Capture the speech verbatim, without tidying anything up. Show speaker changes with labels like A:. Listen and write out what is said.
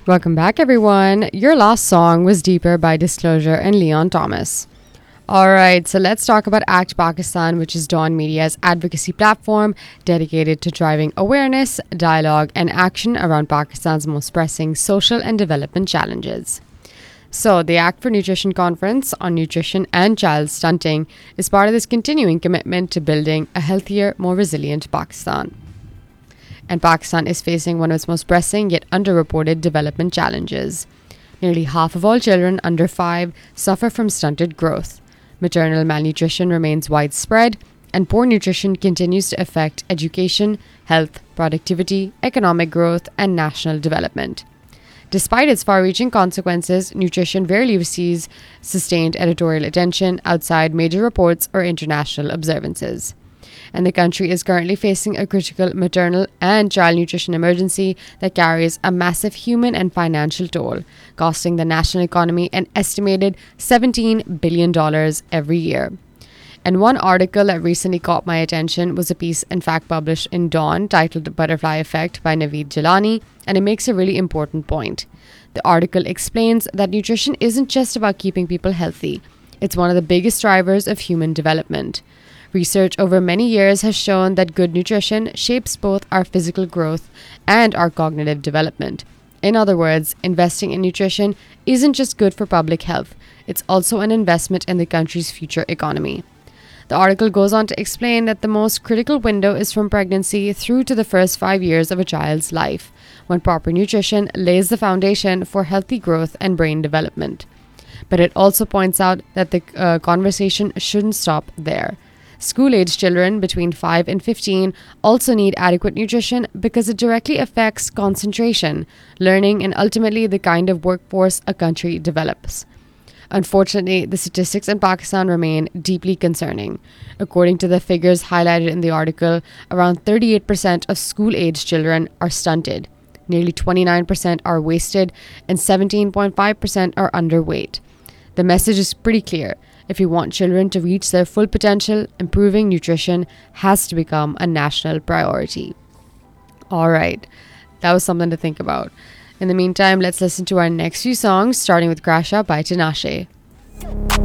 A: Welcome back, everyone. Your last song was Deeper by Disclosure and Leon Thomas. Alright, so let's talk about ACT Pakistan, which is Dawn Media's advocacy platform dedicated to driving awareness, dialogue, and action around Pakistan's most pressing social and development challenges. So, the Act for Nutrition Conference on Nutrition and Child Stunting is part of this continuing commitment to building a healthier, more resilient Pakistan. And Pakistan is facing one of its most pressing yet underreported development challenges. Nearly half of all children under five suffer from stunted growth. Maternal malnutrition remains widespread, and poor nutrition continues to affect education, health, productivity, economic growth, and national development. Despite its far-reaching consequences, nutrition rarely receives sustained editorial attention outside major reports or international observances. And the country is currently facing a critical maternal and child nutrition emergency that carries a massive human and financial toll, costing the national economy an estimated seventeen billion dollars every year. And one article that recently caught my attention was a piece, in fact, published in Dawn titled Butterfly Effect by Naveed Jalani, and it makes a really important point. The article explains that nutrition isn't just about keeping people healthy. It's one of the biggest drivers of human development. Research over many years has shown that good nutrition shapes both our physical growth and our cognitive development. In other words, investing in nutrition isn't just good for public health, it's also an investment in the country's future economy. The article goes on to explain that the most critical window is from pregnancy through to the first five years of a child's life, when proper nutrition lays the foundation for healthy growth and brain development. But it also points out that the uh, conversation shouldn't stop there. School-age children between five and fifteen also need adequate nutrition because it directly affects concentration, learning, and ultimately the kind of workforce a country develops. Unfortunately, the statistics in Pakistan remain deeply concerning. According to the figures highlighted in the article, around thirty-eight percent of school-age children are stunted, nearly twenty-nine percent are wasted, and seventeen point five percent are underweight. The message is pretty clear. If we want children to reach their full potential, improving nutrition has to become a national priority. All right, that was something to think about. In the meantime, let's listen to our next few songs, starting with Crash Up by Tinashe.